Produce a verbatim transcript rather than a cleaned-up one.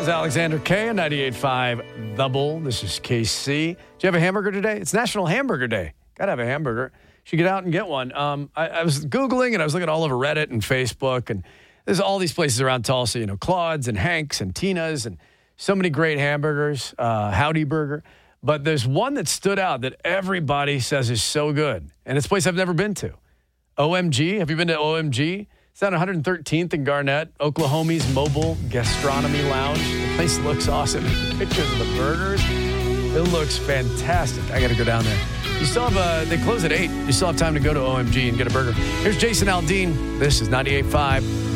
is Alexander K. on ninety-eight point five The Bull. This is K C. Do you have a hamburger today? It's National Hamburger Day. Got to have a hamburger. You should get out and get one. Um, I, I was Googling and I was looking all over Reddit and Facebook, and there's all these places around Tulsa, you know, Claude's and Hank's and Tina's and so many great hamburgers, uh, Howdy Burger. But there's one that stood out that everybody says is so good, and it's a place I've never been to. O M G. Have you been to O M G? It's on one hundred thirteenth and Garnett, Oklahoma's Mobile Gastronomy Lounge. The place looks awesome. Pictures of the burgers. It looks fantastic. I got to go down there. You still have a, they close at eight. You still have time to go to O M G and get a burger. Here's Jason Aldean. This is ninety-eight point five